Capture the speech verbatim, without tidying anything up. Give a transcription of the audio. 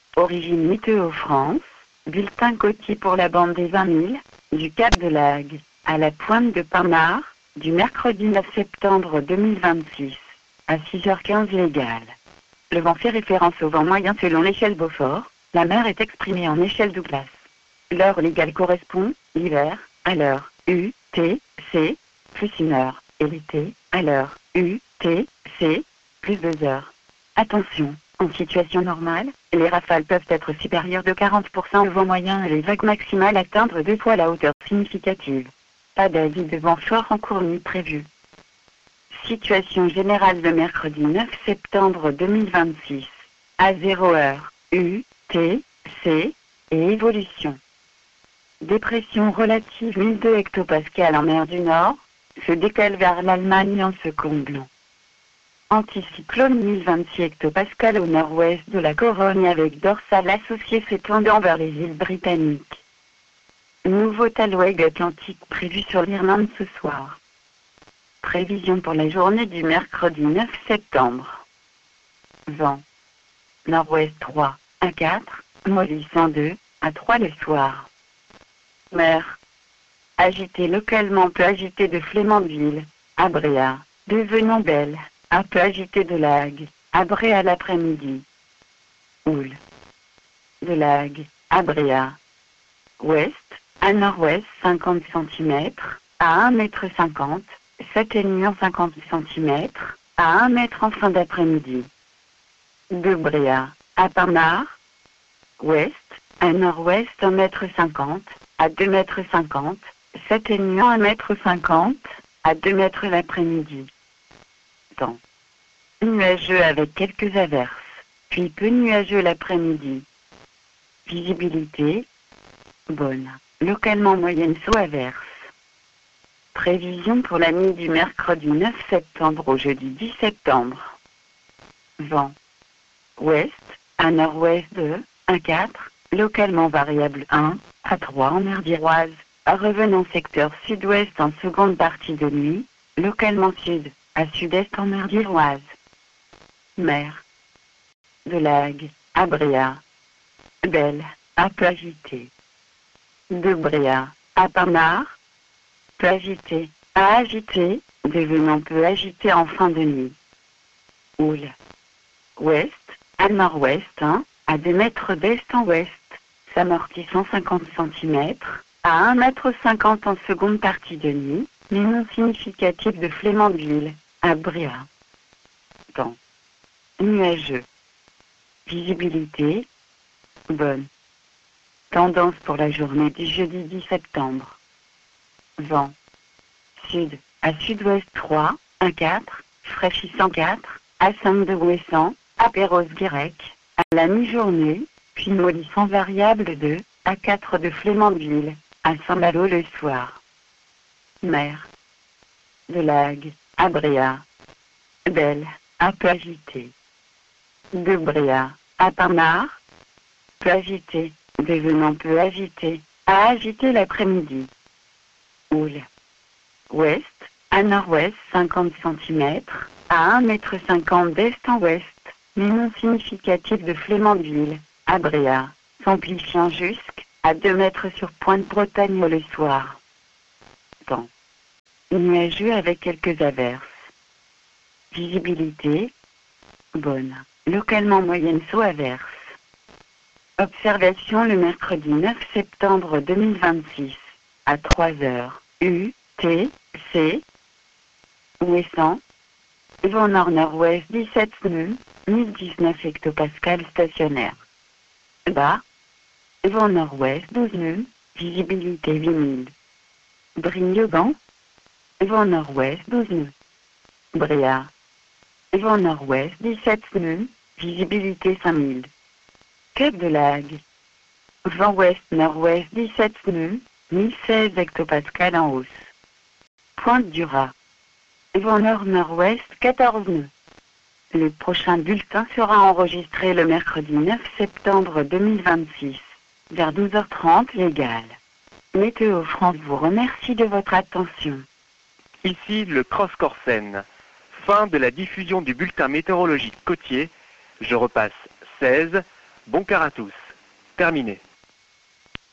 Origine Météo France, bulletin côtier pour la bande des vingt mille, du Cap de Lagre, à la pointe de Pinard, du mercredi neuf septembre deux mille vingt-six, à six heures quinze légales. Le vent fait référence au vent moyen selon l'échelle Beaufort, la mer est exprimée en échelle Douglas. L'heure légale correspond, l'hiver, à l'heure U T C, plus une heure, et l'été, à l'heure U T C, plus deux heures. Attention, en situation normale, les rafales peuvent être supérieures de quarante pour cent au vent moyen et les vagues maximales atteindre deux fois la hauteur significative. Pas d'avis de vent fort en cours ni prévu. Situation générale de mercredi neuf septembre deux mille vingt-six, à zéro heure, U T C, et évolution. Dépression relative mille deux hectopascales en mer du Nord, se décale vers l'Allemagne en se comblant. Anticyclone mille vingt-six hectopascales au nord-ouest de la Corogne avec dorsale associée s'étendant vers les îles britanniques. Nouveau talweg atlantique prévu sur l'Irlande ce soir. Prévision pour la journée du mercredi neuf septembre. Vent. Nord-ouest trois à quatre, mollissant deux à trois le soir. Mer. Agité localement peu agité de Flémandville, à Bréa, devenant belle, un peu agité de Lagre, à Bréa l'après-midi. Houle. De Lagre, à Bréa. Ouest, à nord-ouest cinquante centimètres, à un mètre cinquante, s'atténuant cinquante centimètres, à un mètre en fin d'après-midi. De Bréa, à Pinard. Ouest, à nord-ouest un mètre cinquante, à deux mètres cinquante, s'atténuant un mètre cinquante, à deux mètres l'après-midi. Temps. Nuageux avec quelques averses, puis peu nuageux l'après-midi. Visibilité. Bonne. Localement moyenne sous averse. Prévision pour la nuit du mercredi neuf septembre au jeudi dix septembre. Vent. Ouest, à nord-ouest deux à quatre, localement variable un à trois en mer d'Iroise, revenant secteur sud-ouest en seconde partie de nuit, localement sud, à sud-est en mer d'Iroise. Mer. De Lagre, à Bréa. Belle, un peu agitée. De Bréa, à Pinard. Peu agité, à agité, devenant peu agité en fin de nuit. Houle. Ouest, à nord-ouest un, à deux mètres d'est en ouest, s'amortissant cinquante centimètres, à un mètre cinquante en seconde partie de nuit, mais non significatif de Flémandville, à Bréa. Temps. Nuageux. Visibilité. Bonne. Tendance pour la journée du jeudi dix septembre. Vent. Sud, à sud-ouest trois, à quatre, fraîchissant quatre, à cinq de ouessant, à Perros-Guirec, à la mi-journée, puis mollissant variable deux, à quatre de Flémandville, à Saint-Malo le soir. Mer. De Lagre, à Bréa. Belle, un peu agitée. De Bréa, à Pinard. Peu agité, devenant peu agité, à agiter l'après-midi. Houle. Ouest, à nord-ouest cinquante centimètres, à un mètre cinquante d'est en ouest, mais non significatif de Flémandville, à Bréa, s'amplifiant jusqu'à deux mètres sur Pointe-Bretagne le soir. Temps. Nuageux avec quelques averses. Visibilité. Bonne. Localement moyenne sous averse. Observation le mercredi neuf septembre deux mille vingt-six, à trois heures, U T C. Ouessant. Vent nord-nord-ouest dix-sept nœuds, mille dix-neuf hectopascales stationnaire. Bas. Vent nord-ouest douze nœuds, visibilité huit mille. Brignogan. Vent nord-ouest douze nœuds. Bréa. Vent nord-ouest dix-sept nœuds, visibilité cinq mille. Cap de Lagre. Vent ouest-nord-ouest dix-sept nœuds, mille seize hectopascales en hausse. Pointe du Raz. Vent nord-nord-ouest quatorze nœuds. Le prochain bulletin sera enregistré le mercredi neuf septembre deux mille vingt-six, vers douze heures trente légales. Météo France vous remercie de votre attention. Ici le Cross Corsen. Fin de la diffusion du bulletin météorologique côtier. Je repasse seize, Bon quart à tous. Terminé.